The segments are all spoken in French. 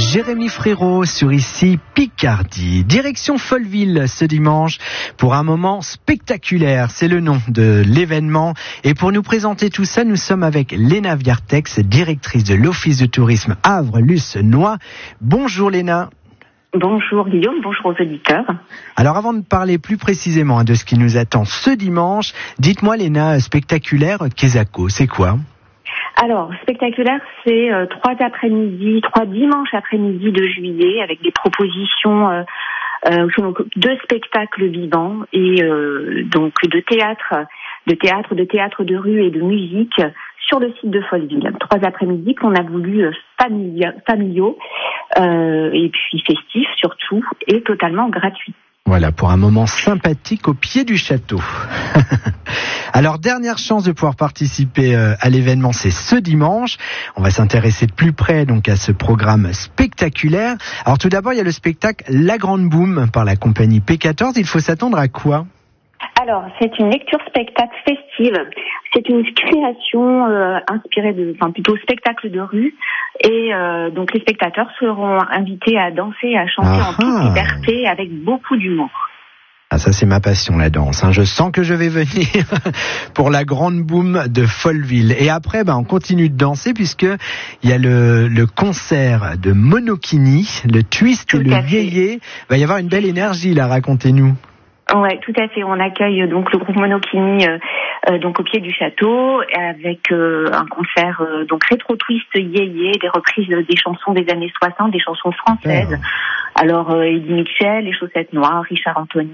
Jérémy Frérot sur ici Picardie. Direction Folleville ce dimanche pour un moment spectaculaire. C'est le nom de l'événement. Et pour nous présenter tout ça, nous sommes avec Léna Viartex, directrice de l'Office de tourisme Havre-Luce-Noix. Bonjour Léna. Bonjour Guillaume, bonjour aux auditeurs. Alors avant de parler plus précisément de ce qui nous attend ce dimanche, dites-moi Léna, spectaculaire, Quesaco, c'est quoi ? Alors, spectaculaire, c'est trois dimanches après-midi de juillet avec des propositions de spectacles vivants et donc de théâtre de rue et de musique sur le site de Folleville. 3 après-midi qu'on a voulu familiaux et puis festifs surtout et totalement gratuits. Voilà, pour un moment sympathique au pied du château. Alors, dernière chance de pouvoir participer à l'événement, c'est ce dimanche. On va s'intéresser de plus près donc à ce programme spectaculaire. Alors tout d'abord, il y a le spectacle La Grande Boum par la compagnie P14. Il faut s'attendre à quoi ? Alors, c'est une lecture-spectacle festive. C'est une création inspirée plutôt spectacle de rue. Et donc, les spectateurs seront invités à danser et à chanter en toute liberté avec beaucoup d'humour. Ah, ça, c'est ma passion, la danse. Je sens que je vais venir pour la Grande Boum de Folleville. Et après, on continue de danser puisque il y a le concert de Monokini, le twist et le yéyé. Il va y avoir une belle énergie, là, racontez-nous. Ouais, tout à fait. On accueille donc le groupe Monokini donc au pied du château avec un concert donc rétro twist yéyé, des reprises des chansons des années 60, des chansons françaises. Alors Eddie Mitchell, Les Chaussettes Noires, Richard Anthony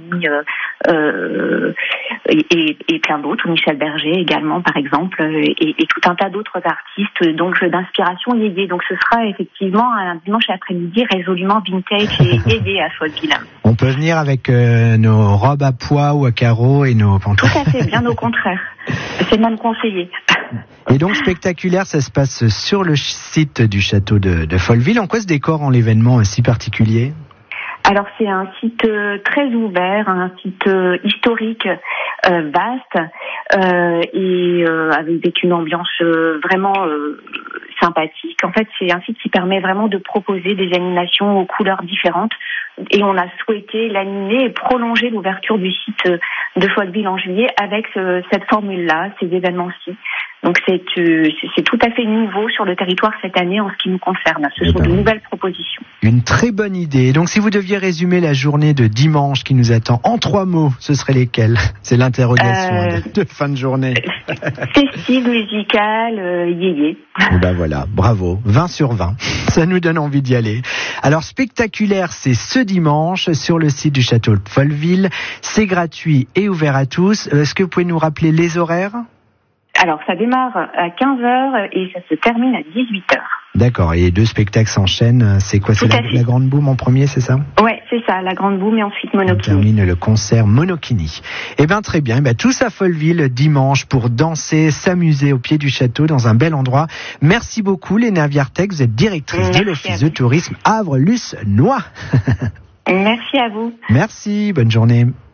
et plein d'autres, Michel Berger également par exemple et tout un tas d'autres artistes donc d'inspiration yéyé. Donc ce sera effectivement un dimanche après-midi résolument vintage et yéyé à Folleville. On peut venir avec nos robes à pois ou à carreaux et nos pantalons. Tout à fait, bien au contraire. C'est même conseillé. Et donc spectaculaire, ça se passe sur le site du château de Folleville. En quoi se décore l'événement si particulier ? Alors c'est un site très ouvert, un site historique vaste et avec une ambiance vraiment sympathique. En fait, c'est un site qui permet vraiment de proposer des animations aux couleurs différentes et on a souhaité l'animer et prolonger l'ouverture du site de Folleville en juillet avec cette formule-là, ces événements-ci. Donc c'est tout à fait nouveau sur le territoire cette année en ce qui nous concerne. Ce sont de nouvelles propositions. Une très bonne idée. Et donc si vous deviez résumer la journée de dimanche qui nous attend en 3 mots, ce seraient lesquels ? C'est l'interrogation de fin de journée. Festive, musicale, yéyé. Et voilà, bravo, 20 sur 20. Ça nous donne envie d'y aller. Alors spectaculaire, c'est ce dimanche sur le site du château de Folleville. C'est gratuit et ouvert à tous. Est-ce que vous pouvez nous rappeler les horaires ? Alors, ça démarre à 15h et ça se termine à 18h. D'accord, et les 2 spectacles s'enchaînent. C'est quoi ? C'est la Grande Boum en premier, c'est ça ? Ouais, c'est ça, la Grande Boum et ensuite Monokini. On termine le concert Monokini. Très bien. Tous à Folleville dimanche pour danser, s'amuser au pied du château dans un bel endroit. Merci beaucoup, Léna Viartex. Vous êtes directrice de l'Office de tourisme Havre-Luce-Noix. Merci à vous. Merci, bonne journée.